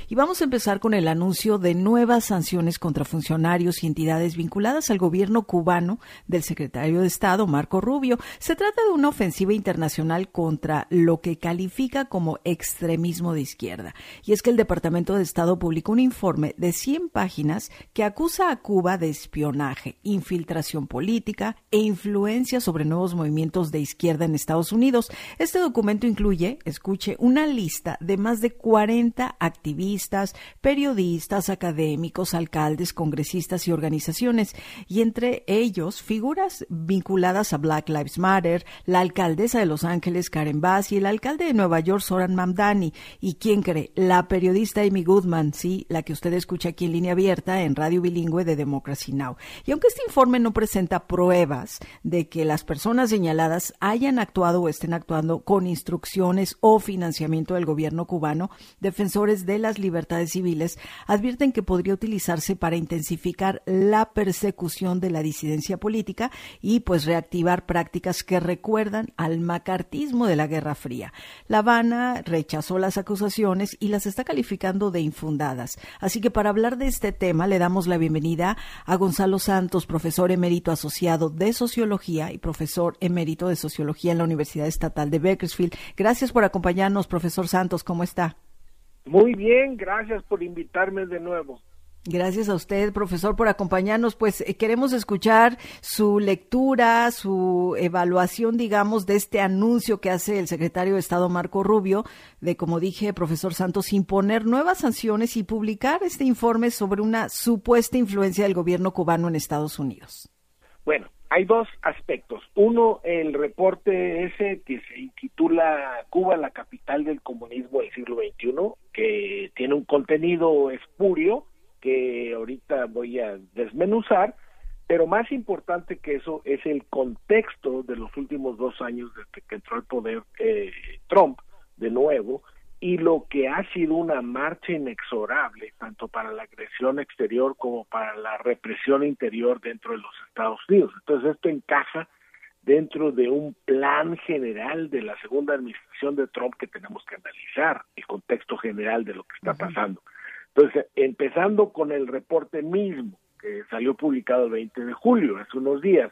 Y vamos a empezar con el anuncio de nuevas sanciones contra funcionarios y entidades vinculadas al gobierno cubano del secretario de Estado, Marco Rubio. Se trata de una ofensiva internacional contra lo que califica como extremismo de izquierda. Y es que el Departamento de Estado publicó un informe de 100 páginas que acusa a Cuba de espionaje, infiltración política e influencia sobre nuevos movimientos de izquierda en Estados Unidos. Este documento incluye, escuche, una lista de más de 40 activistas, periodistas, académicos, alcaldes, congresistas y organizaciones, y entre ellos figuras vinculadas a Black Lives Matter, la alcaldesa de Los Ángeles, Karen Bass, y el alcalde de Nueva York, Zohran Mamdani. ¿Y quién cree? La periodista Amy Goodman, sí, la que usted escucha aquí en Línea Abierta en Radio Bilingüe de Democracy Now! Y aunque este informe no presenta pruebas de que las personas señaladas hayan actuado o estén actuando con instrucciones o financiamiento del gobierno cubano, defensores de las libertades civiles advierten que podría utilizarse para intensificar la persecución de la disidencia política y pues reactivar prácticas que recuerdan al macartismo de la Guerra Fría. La Habana rechazó las acusaciones y las está calificando de infundadas. Así que para hablar de este tema le damos la bienvenida a Gonzalo Santos, profesor emérito asociado de Sociología y profesor emérito de Sociología en la Universidad Estatal de Bakersfield. Gracias por acompañarnos, profesor Santos. ¿Cómo está? Muy bien, gracias por invitarme de nuevo. Gracias a usted, profesor, por acompañarnos. Pues queremos escuchar su lectura, su evaluación, digamos, de este anuncio que hace el secretario de Estado Marco Rubio, de, como dije, profesor Santos, imponer nuevas sanciones y publicar este informe sobre una supuesta influencia del gobierno cubano en Estados Unidos. Bueno, hay dos aspectos. Uno, el reporte ese que se intitula Cuba, la capital del comunismo del siglo XXI, que tiene un contenido espurio que ahorita voy a desmenuzar, pero más importante que eso es el contexto de los últimos 2 años desde que entró al poder Trump de nuevo, y lo que ha sido una marcha inexorable, tanto para la agresión exterior como para la represión interior dentro de los Estados Unidos. Entonces esto encaja dentro de un plan general de la segunda administración de Trump que tenemos que analizar, el contexto general de lo que está pasando. Entonces, empezando con el reporte mismo, que salió publicado el 20 de julio, hace unos días,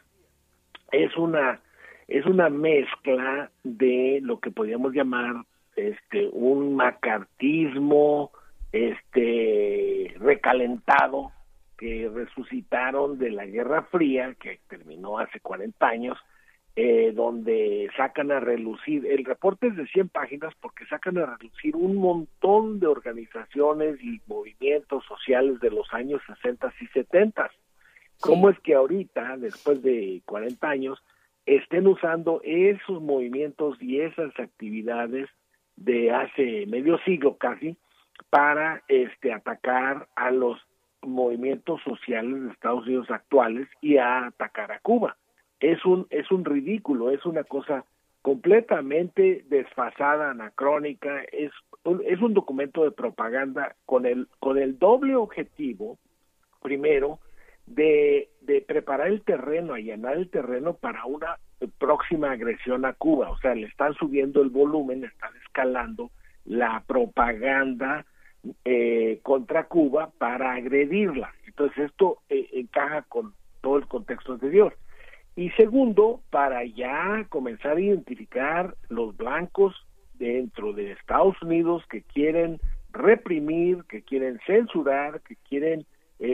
es una mezcla de lo que podríamos llamar un macartismo recalentado que resucitaron de la Guerra Fría, que terminó hace 40 años, donde sacan a relucir, el reporte es de 100 páginas porque sacan a relucir un montón de organizaciones y movimientos sociales de los años 60 y 70. ¿Cómo es que ahorita, después de 40 años, estén usando esos movimientos y esas actividades de hace medio siglo casi para atacar a los movimientos sociales de Estados Unidos actuales y a atacar a Cuba? Es un ridículo, es una cosa completamente desfasada, anacrónica, es un documento de propaganda con el doble objetivo, primero, de preparar el terreno, allanar el terreno para una próxima agresión a Cuba. O sea, le están subiendo el volumen, están escalando la propaganda contra Cuba para agredirla. Entonces esto encaja con todo el contexto anterior. Y segundo, para ya comenzar a identificar los blancos dentro de Estados Unidos que quieren reprimir, que quieren censurar, que quieren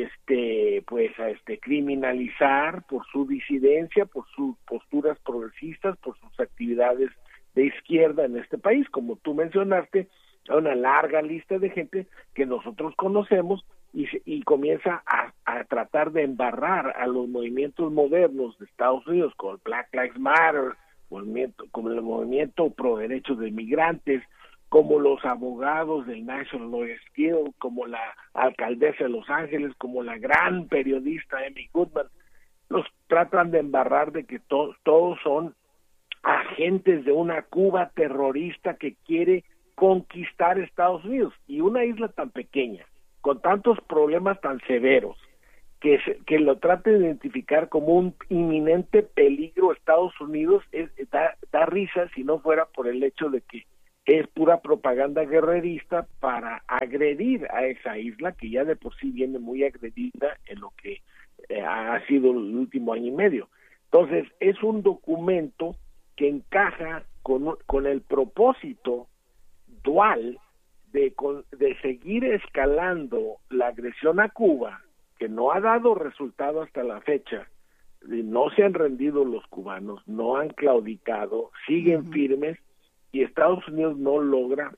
criminalizar por su disidencia, por sus posturas progresistas, por sus actividades de izquierda en este país. Como tú mencionaste, hay una larga lista de gente que nosotros conocemos y comienza a tratar de embarrar a los movimientos modernos de Estados Unidos, como el Black Lives Matter, como el movimiento pro derechos de migrantes, como los abogados del National Lawyers Guild, como la alcaldesa de Los Ángeles, como la gran periodista Amy Goodman. Los tratan de embarrar de que todos son agentes de una Cuba terrorista que quiere conquistar Estados Unidos. Y una isla tan pequeña, con tantos problemas tan severos, que lo trate de identificar como un inminente peligro a Estados Unidos, da risa si no fuera por el hecho de que es pura propaganda guerrerista para agredir a esa isla que ya de por sí viene muy agredida en lo que ha sido el último año y medio. Entonces, es un documento que encaja con el propósito dual de seguir escalando la agresión a Cuba, que no ha dado resultado hasta la fecha. No se han rendido los cubanos, no han claudicado, siguen firmes, y Estados Unidos no logra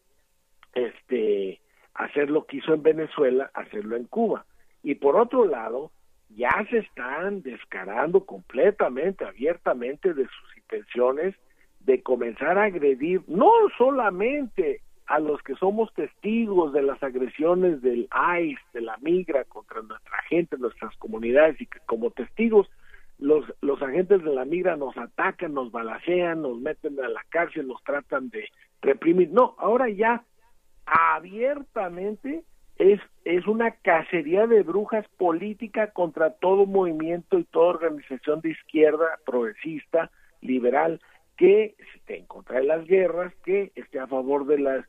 hacer lo que hizo en Venezuela, hacerlo en Cuba. Y por otro lado, ya se están descarando completamente, abiertamente de sus intenciones de comenzar a agredir no solamente a los que somos testigos de las agresiones del ICE, de la migra contra nuestra gente, nuestras comunidades, y que como testigos los agentes de la migra nos atacan, nos balacean, nos meten a la cárcel, nos tratan de reprimir. No, ahora ya abiertamente es una cacería de brujas política contra todo movimiento y toda organización de izquierda, progresista, liberal, que esté en contra de las guerras, que esté a favor de las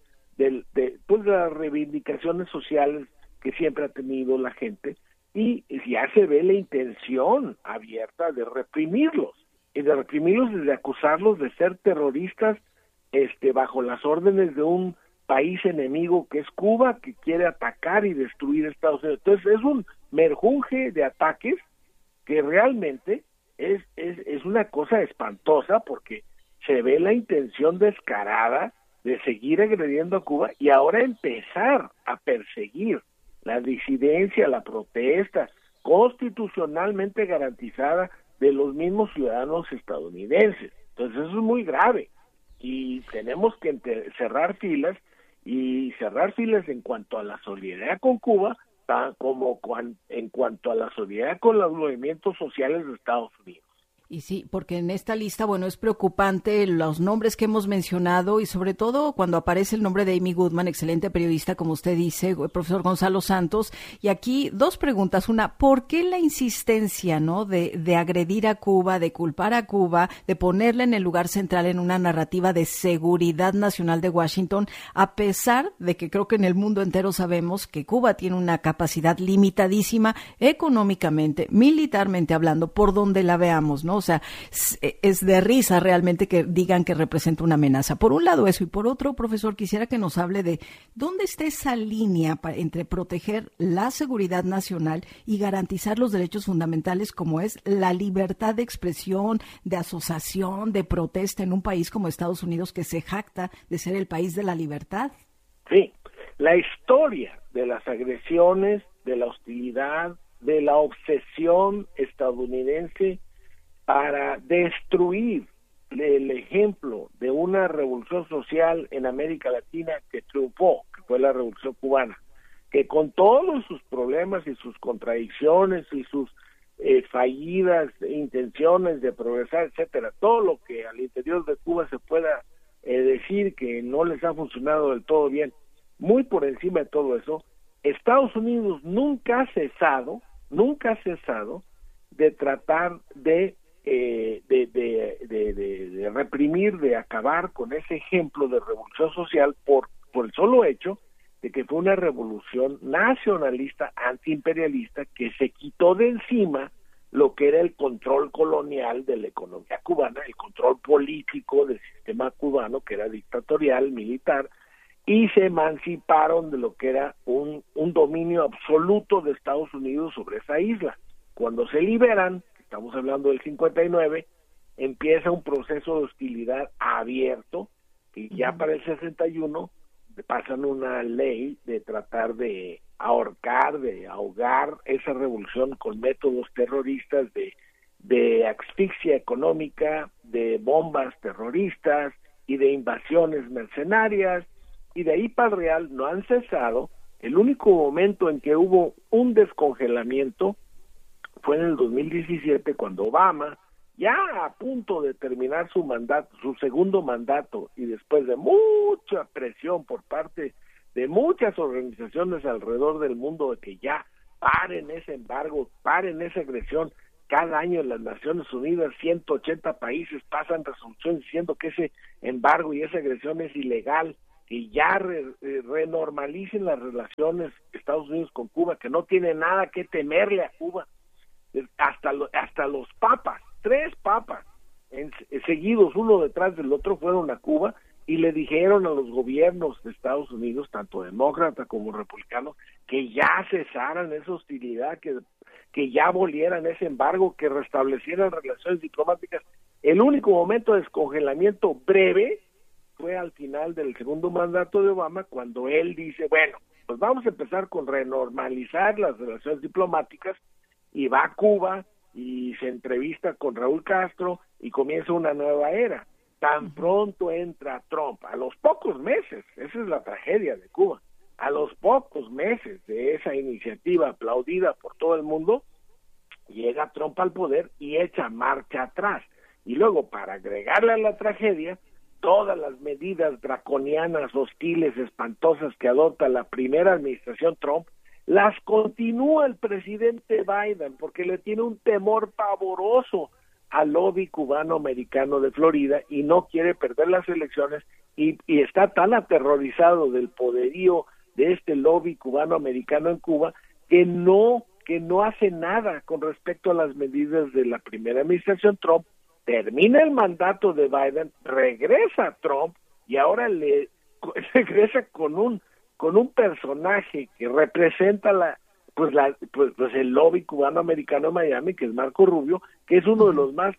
reivindicaciones sociales que siempre ha tenido la gente, y ya se ve la intención abierta de reprimirlos, y de acusarlos de ser terroristas bajo las órdenes de un país enemigo que es Cuba, que quiere atacar y destruir Estados Unidos. Entonces es un merjunje de ataques que realmente es una cosa espantosa, porque se ve la intención descarada de seguir agrediendo a Cuba y ahora empezar a perseguir la disidencia, la protesta constitucionalmente garantizada de los mismos ciudadanos estadounidenses. Entonces eso es muy grave y tenemos que cerrar filas en cuanto a la solidaridad con Cuba, como en cuanto a la solidaridad con los movimientos sociales de Estados Unidos. Y sí, porque en esta lista, bueno, es preocupante los nombres que hemos mencionado y sobre todo cuando aparece el nombre de Amy Goodman, excelente periodista, como usted dice, el profesor Gonzalo Santos. Y aquí dos preguntas. Una, ¿por qué la insistencia, no, de agredir a Cuba, de culpar a Cuba, de ponerla en el lugar central en una narrativa de seguridad nacional de Washington, a pesar de que creo que en el mundo entero sabemos que Cuba tiene una capacidad limitadísima económicamente, militarmente hablando, por donde la veamos, ¿no? O sea, es de risa realmente que digan que representa una amenaza. Por un lado eso, y por otro, profesor, quisiera que nos hable de dónde está esa línea entre proteger la seguridad nacional y garantizar los derechos fundamentales como es la libertad de expresión, de asociación, de protesta en un país como Estados Unidos, que se jacta de ser el país de la libertad. Sí, la historia de las agresiones, de la hostilidad, de la obsesión estadounidense para destruir el ejemplo de una revolución social en América Latina que triunfó, que fue la Revolución Cubana, que con todos sus problemas y sus contradicciones y sus fallidas intenciones de progresar, etcétera, todo lo que al interior de Cuba se pueda decir que no les ha funcionado del todo bien, muy por encima de todo eso, Estados Unidos nunca ha cesado de tratar de reprimir, de acabar con ese ejemplo de revolución social por el solo hecho de que fue una revolución nacionalista, antiimperialista, que se quitó de encima lo que era el control colonial de la economía cubana, el control político del sistema cubano, que era dictatorial, militar, y se emanciparon de lo que era un dominio absoluto de Estados Unidos sobre esa isla. Cuando se liberan, estamos hablando del 59, empieza un proceso de hostilidad abierto, y ya para el 61 pasan una ley de tratar de ahorcar, de ahogar esa revolución con métodos terroristas de asfixia económica, de bombas terroristas y de invasiones mercenarias, y de ahí para el real no han cesado. El único momento en que hubo un descongelamiento fue en el 2017, cuando Obama, ya a punto de terminar su mandato, su segundo mandato, y después de mucha presión por parte de muchas organizaciones alrededor del mundo de que ya paren ese embargo, paren esa agresión. Cada año en las Naciones Unidas 180 países pasan resoluciones diciendo que ese embargo y esa agresión es ilegal, que ya renormalicen las relaciones Estados Unidos con Cuba, que no tiene nada que temerle a Cuba. Hasta los papas, 3 papas seguidos uno detrás del otro fueron a Cuba y le dijeron a los gobiernos de Estados Unidos, tanto demócrata como republicano, que ya cesaran esa hostilidad, que ya abolieran ese embargo, que restablecieran relaciones diplomáticas. El único momento de descongelamiento breve fue al final del segundo mandato de Obama, cuando él dice, bueno, pues vamos a empezar con renormalizar las relaciones diplomáticas, y va a Cuba y se entrevista con Raúl Castro y comienza una nueva era. Tan pronto entra Trump, a los pocos meses, esa es la tragedia de Cuba, a los pocos meses de esa iniciativa aplaudida por todo el mundo, llega Trump al poder y echa marcha atrás. Y luego, para agregarle a la tragedia, todas las medidas draconianas, hostiles, espantosas que adopta la primera administración Trump, las continúa el presidente Biden, porque le tiene un temor pavoroso al lobby cubano-americano de Florida y no quiere perder las elecciones, y está tan aterrorizado del poderío de este lobby cubano-americano en Cuba que no hace nada con respecto a las medidas de la primera administración Trump. Termina el mandato de Biden, regresa Trump y ahora regresa con un personaje que representa el lobby cubano-americano en Miami, que es Marco Rubio, que es uno de los más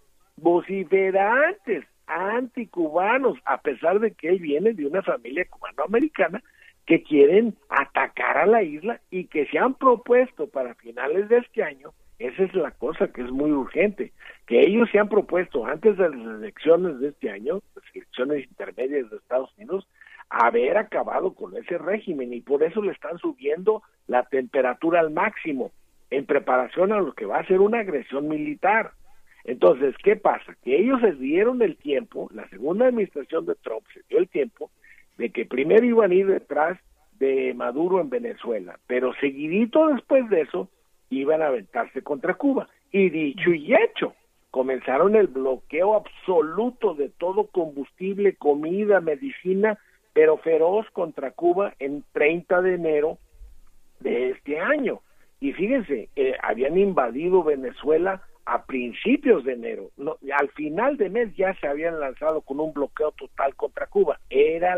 vociferantes anticubanos, a pesar de que él viene de una familia cubano-americana que quieren atacar a la isla y que se han propuesto para finales de este año. Esa es la cosa que es muy urgente, que ellos se han propuesto antes de las elecciones de este año, las elecciones intermedias de Estados Unidos, haber acabado con ese régimen, y por eso le están subiendo la temperatura al máximo en preparación a lo que va a ser una agresión militar. Entonces, ¿qué pasa? Que ellos se dieron el tiempo, la segunda administración de Trump se dio el tiempo de que primero iban a ir detrás de Maduro en Venezuela, pero seguidito después de eso iban a aventarse contra Cuba, y dicho y hecho, comenzaron el bloqueo absoluto de todo combustible, comida, medicina, pero feroz contra Cuba en 30 de enero de este año. Y fíjense, habían invadido Venezuela a principios de enero. No, al final de mes ya se habían lanzado con un bloqueo total contra Cuba. Era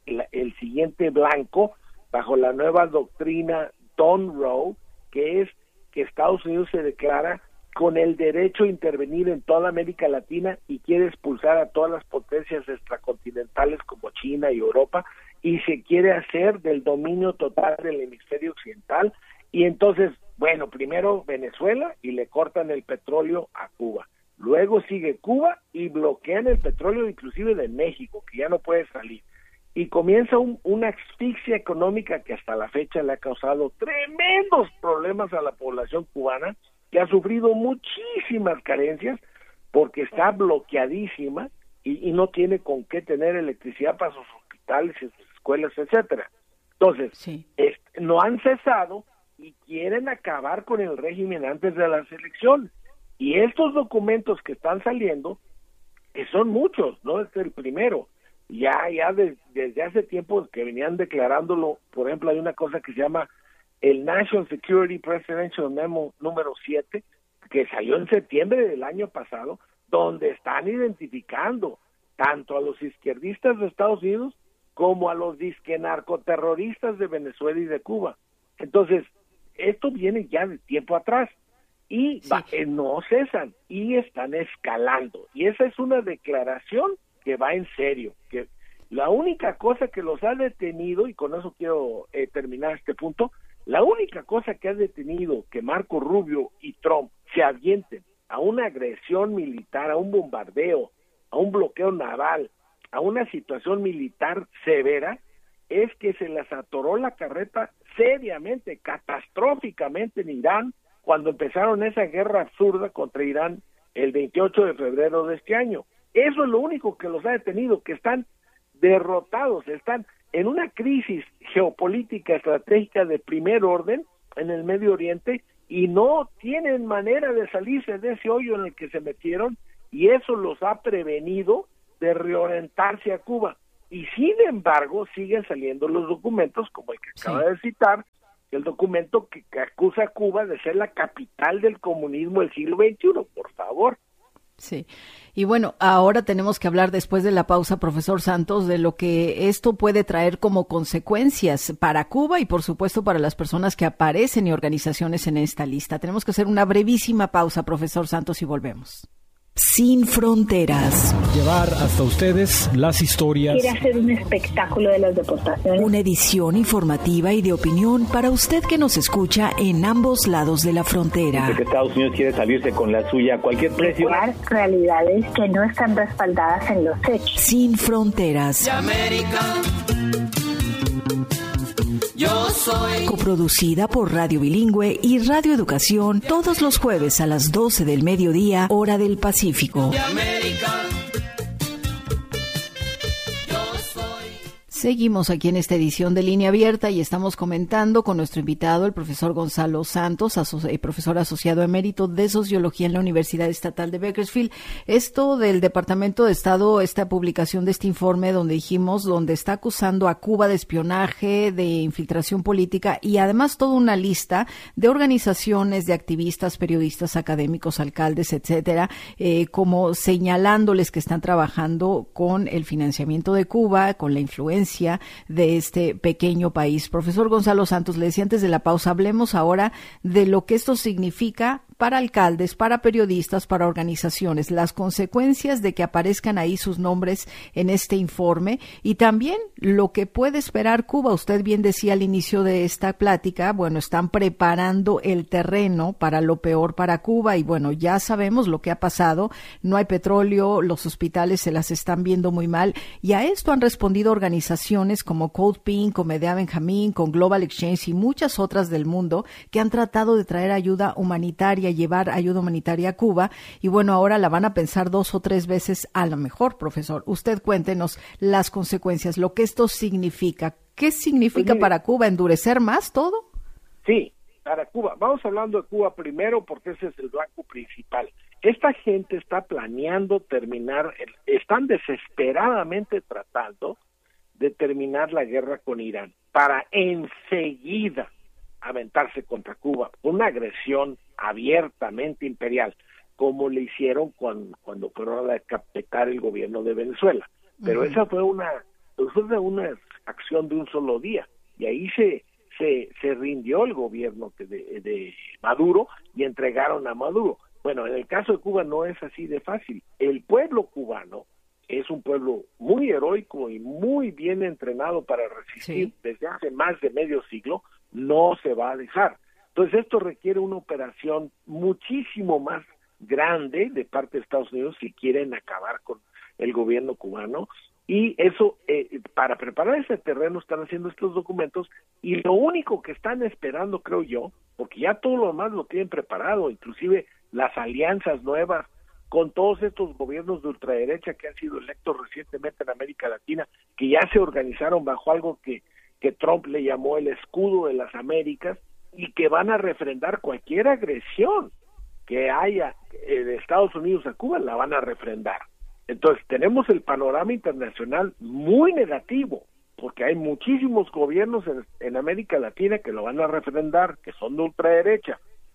el siguiente blanco bajo la nueva doctrina Don Roe, que es que Estados Unidos se declara con el derecho a intervenir en toda América Latina y quiere expulsar a todas las potencias extracontinentales como China y Europa, y se quiere hacer del dominio total del hemisferio occidental. Y entonces, bueno, primero Venezuela y le cortan el petróleo a Cuba, luego sigue Cuba y bloquean el petróleo inclusive de México, que ya no puede salir, y comienza una asfixia económica que hasta la fecha le ha causado tremendos problemas a la población cubana, que ha sufrido muchísimas carencias porque está bloqueadísima y no tiene con qué tener electricidad para sus hospitales y sus escuelas, etcétera. Entonces, sí, no han cesado y quieren acabar con el régimen antes de las elecciones. Y estos documentos que están saliendo, que son muchos, no es el primero, ya desde hace tiempo que venían declarándolo. Por ejemplo, hay una cosa que se llama el National Security Presidential Memo número 7, que salió en septiembre del año pasado, donde están identificando tanto a los izquierdistas de Estados Unidos como a los disque narcoterroristas de Venezuela y de Cuba. Entonces, esto viene ya de tiempo atrás y no cesan y están escalando. Y esa es una declaración que va en serio, que la única cosa que los ha detenido, y con eso quiero terminar este punto, la única cosa que ha detenido que Marco Rubio y Trump se avienten a una agresión militar, a un bombardeo, a un bloqueo naval, a una situación militar severa, es que se les atoró la carreta seriamente, catastróficamente en Irán, cuando empezaron esa guerra absurda contra Irán el 28 de febrero de este año. Eso es lo único que los ha detenido, que están derrotados, están en una crisis geopolítica estratégica de primer orden en el Medio Oriente y no tienen manera de salirse de ese hoyo en el que se metieron, y eso los ha prevenido de reorientarse a Cuba. Y sin embargo, siguen saliendo los documentos, como el que acaba de citar, el documento que acusa a Cuba de ser la capital del comunismo del siglo XXI, por favor. Sí, y bueno, ahora tenemos que hablar después de la pausa, profesor Santos, de lo que esto puede traer como consecuencias para Cuba y por supuesto para las personas que aparecen y organizaciones en esta lista. Tenemos que hacer una brevísima pausa, profesor Santos, y volvemos. Sin fronteras. Llevar hasta ustedes las historias. Quiere hacer un espectáculo de las deportaciones. Una edición informativa y de opinión para usted que nos escucha en ambos lados de la frontera. Porque Estados Unidos quiere salirse con la suya a cualquier precio. Realidades que no están respaldadas en los hechos. Sin fronteras. Yo soy. Coproducida por Radio Bilingüe y Radio Educación todos los jueves a las 12 del mediodía, hora del Pacífico. Seguimos aquí en esta edición de Línea Abierta y estamos comentando con nuestro invitado, el profesor Gonzalo Santos, profesor asociado emérito de Sociología en la Universidad Estatal de Bakersfield. Esto del Departamento de Estado, esta publicación de este informe donde está acusando a Cuba de espionaje, de infiltración política y además toda una lista de organizaciones, de activistas, periodistas, académicos, alcaldes, etcétera, como señalándoles que están trabajando con el financiamiento de Cuba, con la influencia de este pequeño país. Profesor Gonzalo Santos, le decía antes de la pausa, hablemos ahora de lo que esto significa para alcaldes, para periodistas, para organizaciones, las consecuencias de que aparezcan ahí sus nombres en este informe y también lo que puede esperar Cuba. Usted bien decía al inicio de esta plática, bueno, están preparando el terreno para lo peor para Cuba y bueno, ya sabemos lo que ha pasado, no hay petróleo, los hospitales se las están viendo muy mal y a esto han respondido organizaciones como Code Pink, con Medea Benjamín, con Global Exchange y muchas otras del mundo que han tratado de traer ayuda humanitaria, llevar ayuda humanitaria a Cuba y bueno, ahora la van a pensar 2 o 3 veces a lo mejor, profesor. Usted cuéntenos las consecuencias, lo que esto significa. ¿Qué significa para Cuba? ¿Endurecer más todo? Sí, para Cuba. Vamos hablando de Cuba primero porque ese es el blanco principal. Esta gente está planeando están desesperadamente tratando de terminar la guerra con Irán para enseguida aventarse contra Cuba, una agresión abiertamente imperial, como le hicieron cuando fueron a decapitar el gobierno de Venezuela. Pero esa fue una acción de un solo día, y ahí se rindió el gobierno de Maduro y entregaron a Maduro. Bueno, en el caso de Cuba no es así de fácil. El pueblo cubano es un pueblo muy heroico y muy bien entrenado para resistir desde hace más de medio siglo, no se va a dejar. Entonces esto requiere una operación muchísimo más grande de parte de Estados Unidos si quieren acabar con el gobierno cubano y eso, para preparar ese terreno están haciendo estos documentos y lo único que están esperando, creo yo, porque ya todo lo demás lo tienen preparado, inclusive las alianzas nuevas con todos estos gobiernos de ultraderecha que han sido electos recientemente en América Latina, que ya se organizaron bajo algo que Trump le llamó el escudo de las Américas y que van a refrendar cualquier agresión que haya de Estados Unidos a Cuba, la van a refrendar. Entonces tenemos el panorama internacional muy negativo, porque hay muchísimos gobiernos en América Latina que lo van a refrendar, que son de ultraderecha.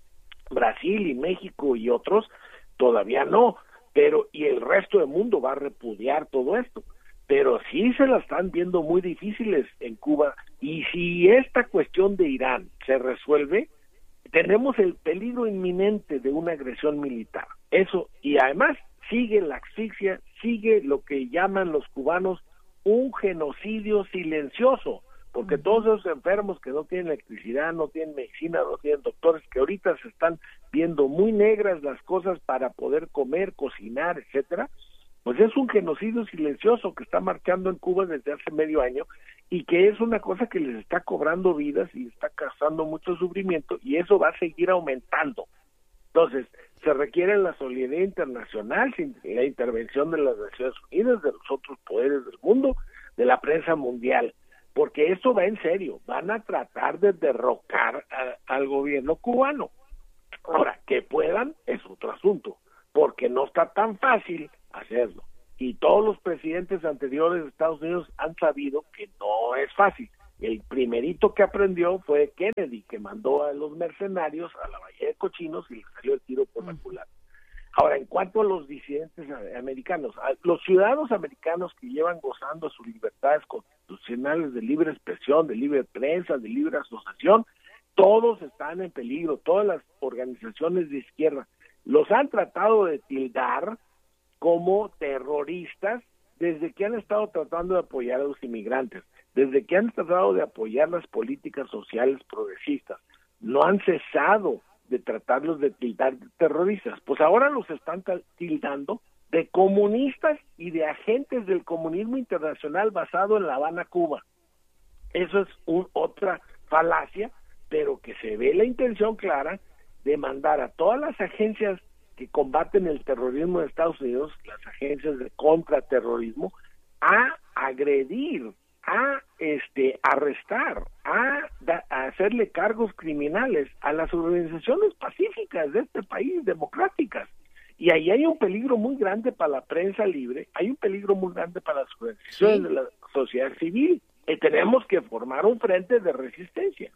Brasil y México y otros todavía no, y el resto del mundo va a repudiar todo esto. Pero sí se la están viendo muy difíciles en Cuba, y si esta cuestión de Irán se resuelve, tenemos el peligro inminente de una agresión militar. Eso, y además sigue la asfixia, sigue lo que llaman los cubanos un genocidio silencioso, porque todos esos enfermos que no tienen electricidad, no tienen medicina, no tienen doctores, que ahorita se están viendo muy negras las cosas para poder comer, cocinar, etcétera, pues es un genocidio silencioso que está marchando en Cuba desde hace medio año y que es una cosa que les está cobrando vidas y está causando mucho sufrimiento, y eso va a seguir aumentando. Entonces, se requiere la solidaridad internacional, la intervención de las Naciones Unidas, de los otros poderes del mundo, de la prensa mundial, porque esto va en serio, van a tratar de derrocar al gobierno cubano. Ahora, que puedan es otro asunto, porque no está tan fácil hacerlo. y todos los presidentes anteriores de Estados Unidos han sabido que no es fácil. El primerito que aprendió fue Kennedy, que mandó a los mercenarios a la Bahía de Cochinos y le salió el tiro por la culata. Ahora, en cuanto a los disidentes americanos, a los ciudadanos americanos que llevan gozando sus libertades constitucionales de libre expresión, de libre prensa, de libre asociación, todos están en peligro, todas las organizaciones de izquierda los han tratado de tildar como terroristas desde que han estado tratando de apoyar a los inmigrantes, desde que han tratado de apoyar las políticas sociales progresistas. No han cesado de tratarlos de tildar de terroristas. Pues ahora los están tildando de comunistas y de agentes del comunismo internacional basado en La Habana, Cuba. Eso es otra falacia, pero que se ve la intención clara de mandar a todas las agencias que combaten el terrorismo de Estados Unidos, las agencias de contraterrorismo, a agredir, a arrestar, a hacerle cargos criminales a las organizaciones pacíficas de este país, democráticas. Y ahí hay un peligro muy grande para la prensa libre, hay un peligro muy grande para las organizaciones de la sociedad civil. Y tenemos que formar un frente de resistencia.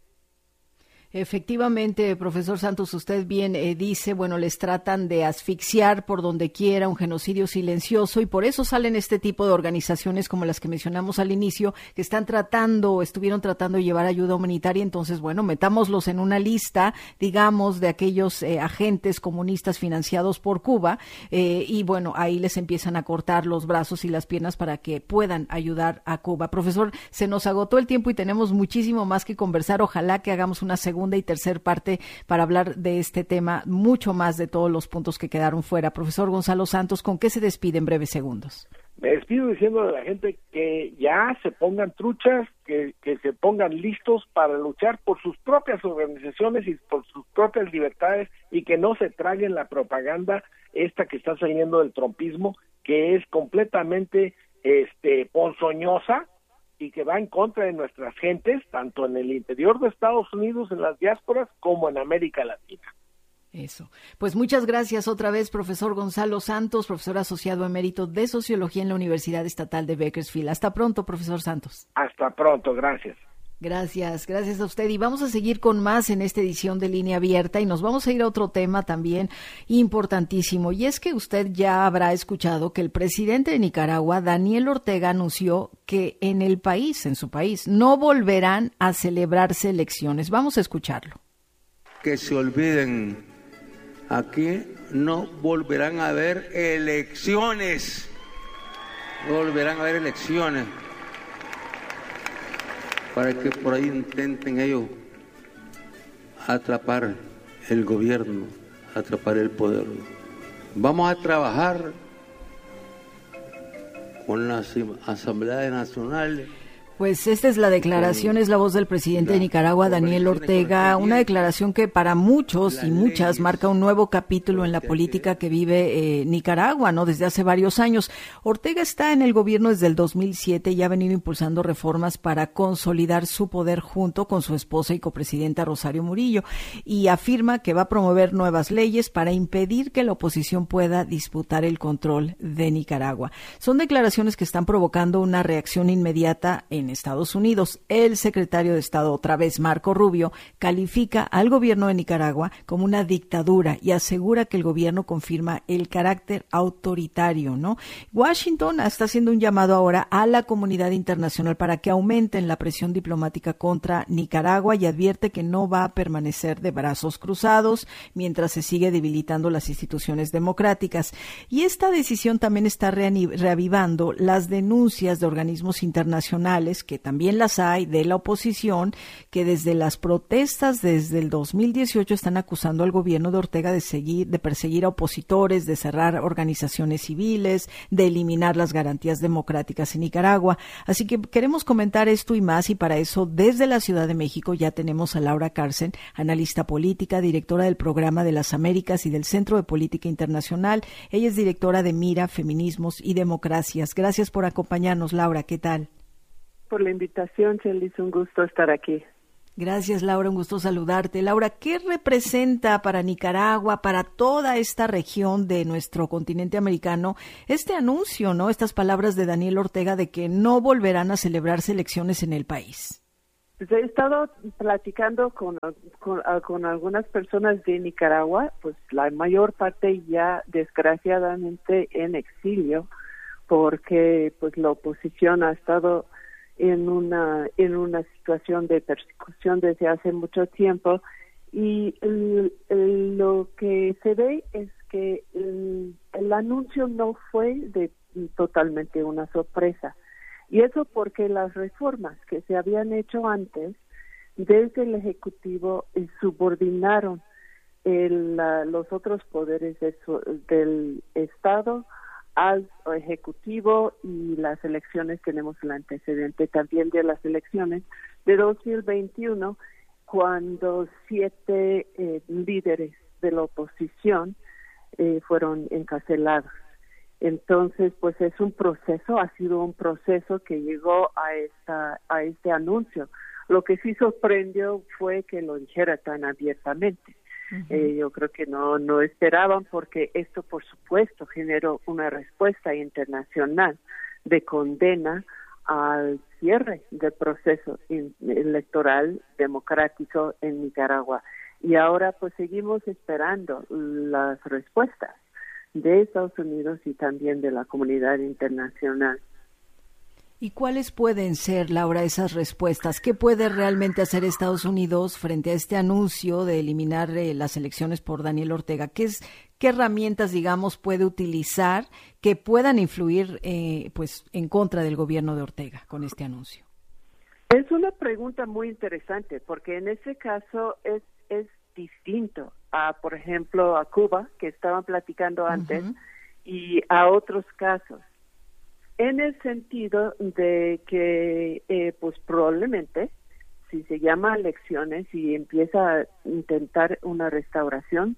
Efectivamente, profesor Santos, usted bien dice, les tratan de asfixiar por donde quiera, un genocidio silencioso, y por eso salen este tipo de organizaciones como las que mencionamos al inicio, que estuvieron tratando de llevar ayuda humanitaria. Entonces, metámoslos en una lista, digamos, de aquellos agentes comunistas financiados por Cuba, y ahí les empiezan a cortar los brazos y las piernas para que puedan ayudar a Cuba. Profesor, se nos agotó el tiempo y tenemos muchísimo más que conversar. Ojalá que hagamos una segunda y tercera parte para hablar de este tema, mucho más de todos los puntos que quedaron fuera. Profesor Gonzalo Santos, ¿con qué se despide en breves segundos? Me despido diciendo a la gente que ya se pongan truchas, que se pongan listos para luchar por sus propias organizaciones y por sus propias libertades, y que no se traguen la propaganda esta que está saliendo del trumpismo, que es completamente ponzoñosa y que va en contra de nuestras gentes, tanto en el interior de Estados Unidos, en las diásporas, como en América Latina. Eso. Pues muchas gracias otra vez, profesor Gonzalo Santos, profesor asociado emérito de Sociología en la Universidad Estatal de Bakersfield. Hasta pronto, profesor Santos. Hasta pronto, gracias. Gracias a usted, y vamos a seguir con más en esta edición de Línea Abierta, y nos vamos a ir a otro tema también importantísimo, y es que usted ya habrá escuchado que el presidente de Nicaragua, Daniel Ortega, anunció que en su país, no volverán a celebrarse elecciones. Vamos a escucharlo. Que se olviden, aquí no volverán a haber elecciones, para que por ahí intenten ellos atrapar el gobierno, atrapar el poder. Vamos a trabajar con las asambleas nacionales. Pues esta es la declaración, es la voz del presidente de Nicaragua, Daniel Ortega, una declaración que para muchos y muchas marca un nuevo capítulo en la política que vive Nicaragua, desde hace varios años. Ortega está en el gobierno desde el 2007 y ha venido impulsando reformas para consolidar su poder junto con su esposa y copresidenta Rosario Murillo, y afirma que va a promover nuevas leyes para impedir que la oposición pueda disputar el control de Nicaragua. Son declaraciones que están provocando una reacción inmediata en Estados Unidos. El secretario de Estado, otra vez Marco Rubio, califica al gobierno de Nicaragua como una dictadura y asegura que el gobierno confirma el carácter autoritario, Washington está haciendo un llamado ahora a la comunidad internacional para que aumenten la presión diplomática contra Nicaragua, y advierte que no va a permanecer de brazos cruzados mientras se sigue debilitando las instituciones democráticas. Y esta decisión también está reavivando las denuncias de organismos internacionales, que también las hay, de la oposición, que desde las protestas desde el 2018 están acusando al gobierno de Ortega de perseguir a opositores, de cerrar organizaciones civiles, de eliminar las garantías democráticas en Nicaragua. Así que queremos comentar esto y más, y para eso desde la Ciudad de México ya tenemos a Laura Carsen, analista política, directora del Programa de las Américas y del Centro de Política Internacional. Ella es directora de Mira, Feminismos y Democracias. Gracias por acompañarnos, Laura. ¿Qué tal? Por la invitación, Chelis, un gusto estar aquí. Gracias, Laura, un gusto saludarte. Laura, ¿qué representa para Nicaragua, para toda esta región de nuestro continente americano, este anuncio, ¿no? Estas palabras de Daniel Ortega de que no volverán a celebrarse elecciones en el país. Pues he estado platicando con algunas personas de Nicaragua, pues la mayor parte ya desgraciadamente en exilio, porque pues la oposición ha estado en una situación de persecución desde hace mucho tiempo, y lo que se ve es que el anuncio no fue totalmente una sorpresa, y eso porque las reformas que se habían hecho antes desde el Ejecutivo subordinaron los otros poderes del Estado al Ejecutivo, y las elecciones, tenemos el antecedente también de las elecciones de 2021, cuando 7 líderes de la oposición fueron encarcelados. Entonces, pues es un proceso, ha sido un proceso que llegó a este anuncio. Lo que sí sorprendió fue que lo dijera tan abiertamente. Yo creo que no esperaban, porque esto, por supuesto, generó una respuesta internacional de condena al cierre del proceso electoral democrático en Nicaragua. Y ahora pues seguimos esperando las respuestas de Estados Unidos y también de la comunidad internacional. ¿Y cuáles pueden ser, Laura, esas respuestas? ¿Qué puede realmente hacer Estados Unidos frente a este anuncio de eliminar las elecciones por Daniel Ortega? ¿Qué herramientas, digamos, puede utilizar que puedan influir pues en contra del gobierno de Ortega con este anuncio? Es una pregunta muy interesante, porque en ese caso es distinto a, por ejemplo, a Cuba, que estaban platicando antes, y a otros casos. En el sentido de que, pues probablemente, si se llama elecciones y empieza a intentar una restauración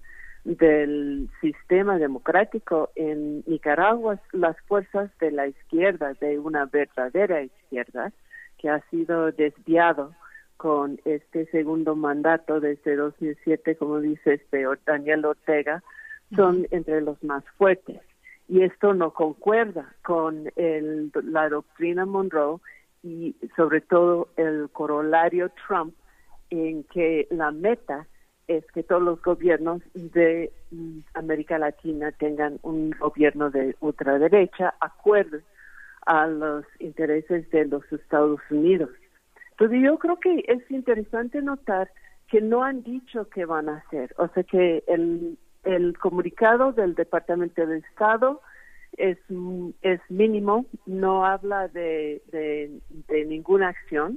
del sistema democrático en Nicaragua, las fuerzas de la izquierda, de una verdadera izquierda, que ha sido desviado con este segundo mandato desde 2007, como dice Daniel Ortega, son entre los más fuertes. Y esto no concuerda con la doctrina Monroe y sobre todo el corolario Trump, en que la meta es que todos los gobiernos de América Latina tengan un gobierno de ultraderecha acorde a los intereses de los Estados Unidos. Entonces yo creo que es interesante notar que no han dicho qué van a hacer, o sea que el comunicado del Departamento de Estado es mínimo, no habla de ninguna acción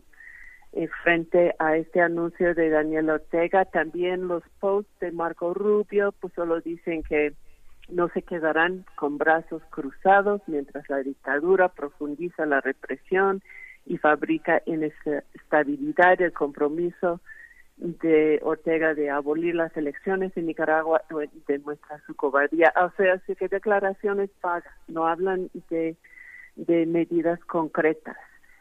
frente a este anuncio de Daniel Ortega. También los posts de Marco Rubio pues solo dicen que no se quedarán con brazos cruzados mientras la dictadura profundiza la represión y fabrica inestabilidad. El compromiso de Ortega de abolir las elecciones en Nicaragua demuestra su cobardía. O sea, sí que declaraciones vagas, no hablan de medidas concretas.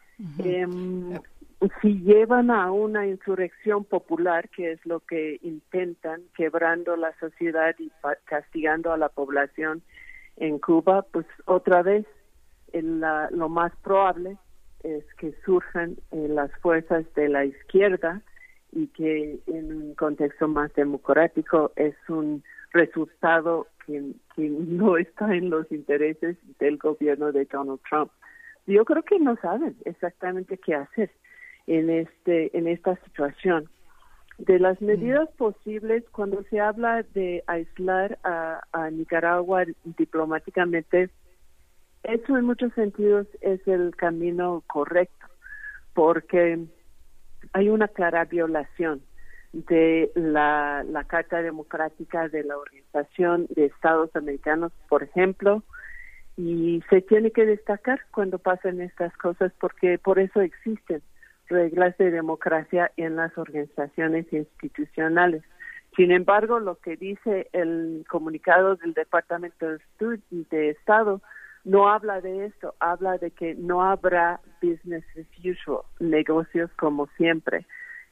Si llevan a una insurrección popular, que es lo que intentan, quebrando la sociedad y castigando a la población en Cuba, pues otra vez lo más probable es que surjan las fuerzas de la izquierda, y que en un contexto más democrático es un resultado que no está en los intereses del gobierno de Donald Trump. Yo creo que no saben exactamente qué hacer en esta situación. De las medidas posibles, cuando se habla de aislar a Nicaragua diplomáticamente, eso en muchos sentidos es el camino correcto, porque hay una clara violación de la Carta Democrática de la Organización de Estados Americanos, por ejemplo, y se tiene que destacar cuando pasan estas cosas, porque por eso existen reglas de democracia en las organizaciones institucionales. Sin embargo, lo que dice el comunicado del Departamento de Estado no habla de esto, habla de que no habrá business as usual, negocios como siempre,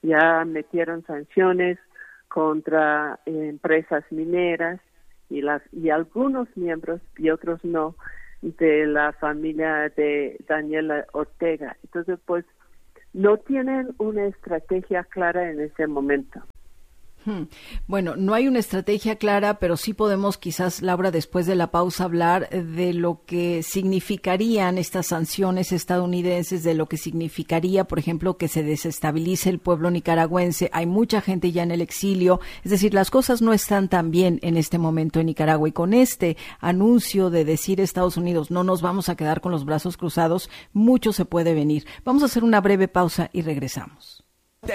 Ya metieron sanciones contra empresas mineras y algunos miembros y otros no de la familia de Daniela Ortega. Entonces, pues, no tienen una estrategia clara en ese momento. Bueno, no hay una estrategia clara, pero sí podemos quizás, Laura, después de la pausa hablar de lo que significarían estas sanciones estadounidenses, de lo que significaría, por ejemplo, que se desestabilice el pueblo nicaragüense. Hay mucha gente ya en el exilio, es decir, las cosas no están tan bien en este momento en Nicaragua, y con este anuncio de decir Estados Unidos, no nos vamos a quedar con los brazos cruzados, mucho se puede venir. Vamos a hacer una breve pausa y regresamos.